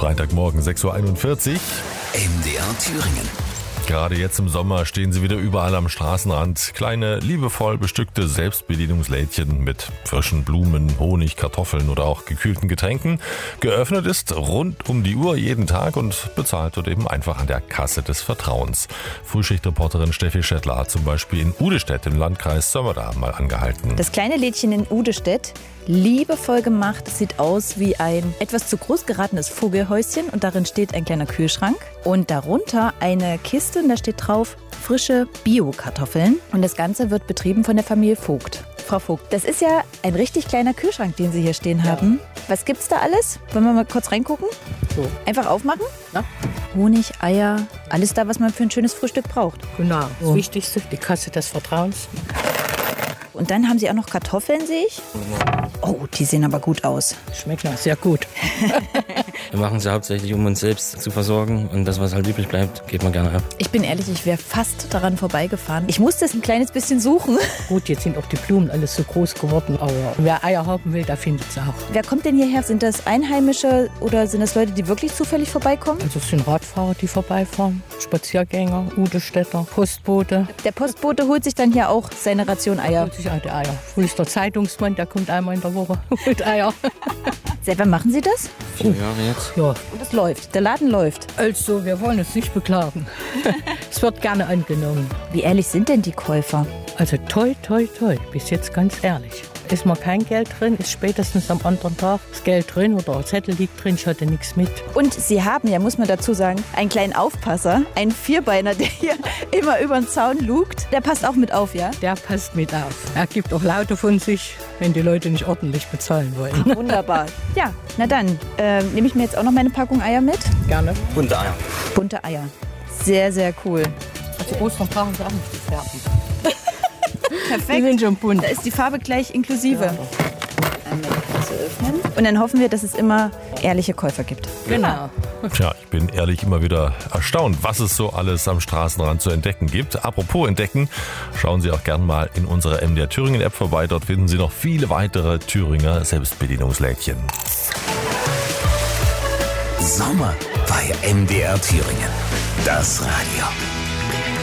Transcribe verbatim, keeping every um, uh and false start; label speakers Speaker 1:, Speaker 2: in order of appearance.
Speaker 1: Freitagmorgen sechs Uhr einundvierzig.
Speaker 2: M D R Thüringen.
Speaker 1: Gerade jetzt im Sommer stehen sie wieder überall am Straßenrand. Kleine, liebevoll bestückte Selbstbedienungslädchen mit frischen Blumen, Honig, Kartoffeln oder auch gekühlten Getränken. Geöffnet ist rund um die Uhr jeden Tag und bezahlt wird eben einfach an der Kasse des Vertrauens. Frühschichtreporterin Steffi Schettler hat zum Beispiel in Udestedt im Landkreis Sömmerda mal angehalten.
Speaker 3: Das kleine Lädchen in Udestedt, liebevoll gemacht, sieht aus wie ein etwas zu groß geratenes Vogelhäuschen und darin steht ein kleiner Kühlschrank und darunter eine Kiste und da steht drauf frische Bio-Kartoffeln und das Ganze wird betrieben von der Familie Vogt. Frau Vogt, das ist ja ein richtig kleiner Kühlschrank, den Sie hier stehen haben. Was gibt's da alles? Wollen wir mal kurz reingucken?
Speaker 4: So.
Speaker 3: Einfach aufmachen?
Speaker 4: Ja.
Speaker 3: Honig, Eier, alles da, was man für ein schönes Frühstück braucht.
Speaker 4: Genau, das
Speaker 3: So.
Speaker 4: Wichtigste, die Kasse des Vertrauens.
Speaker 3: Und dann haben Sie auch noch Kartoffeln, sehe ich. Oh, die sehen aber gut aus.
Speaker 4: Schmeckt noch sehr gut.
Speaker 5: Wir machen sie hauptsächlich, um uns selbst zu versorgen und das, was halt übrig bleibt, geht man gerne ab.
Speaker 3: Ich bin ehrlich, ich wäre fast daran vorbeigefahren. Ich musste es ein kleines bisschen suchen.
Speaker 4: Gut, jetzt sind auch die Blumen alles so groß geworden, aber wer Eier haben will, der findet es auch.
Speaker 3: Wer kommt denn hierher? Sind das Einheimische oder sind das Leute, die wirklich zufällig vorbeikommen?
Speaker 4: Also es sind Radfahrer, die vorbeifahren, Spaziergänger, Udestädter, Postbote.
Speaker 3: Der Postbote holt sich dann hier auch seine Ration Eier.
Speaker 4: Holt sich auch die Eier. Frühester Zeitungsmann, der kommt einmal in der Woche mit Eier.
Speaker 3: Selber machen Sie das?
Speaker 5: Vier Jahre jetzt.
Speaker 4: Ja,
Speaker 3: Und es läuft. Der Laden läuft.
Speaker 4: also wir wollen uns nicht beklagen. Es wird gerne angenommen.
Speaker 3: Wie ehrlich sind denn die Käufer?
Speaker 4: Also toi, toi, toi, bis jetzt ganz ehrlich. Ist mal kein Geld drin, ist spätestens am anderen Tag das Geld drin oder ein Zettel liegt drin, ich hatte nichts mit.
Speaker 3: Und Sie haben, ja muss man dazu sagen, einen kleinen Aufpasser, einen Vierbeiner, der hier immer über den Zaun lugt. Der passt auch mit auf, ja?
Speaker 4: Der passt mit auf. Er gibt auch Laute von sich, wenn die Leute nicht ordentlich bezahlen wollen.
Speaker 3: Wunderbar. Ja, na dann äh, nehme ich mir jetzt auch noch meine Packung Eier mit.
Speaker 4: Gerne.
Speaker 5: Und Eier.
Speaker 3: Bunte Eier. Sehr, sehr cool.
Speaker 4: Also Ostern brauchen sie auch nicht die Färben.
Speaker 3: Perfekt.
Speaker 4: Die sind schon bunt.
Speaker 3: Da ist die Farbe gleich inklusive.
Speaker 4: Ja.
Speaker 3: Einmal die Kasse öffnen. Und dann hoffen wir, dass es immer ehrliche Käufer gibt.
Speaker 4: Genau.
Speaker 1: Tja, ich bin ehrlich immer wieder erstaunt, was es so alles am Straßenrand zu entdecken gibt. Apropos entdecken, schauen Sie auch gern mal in unserer M D R Thüringen App vorbei. Dort finden Sie noch viele weitere Thüringer Selbstbedienungslädchen.
Speaker 2: Sommer bei M D R Thüringen. Das Radio.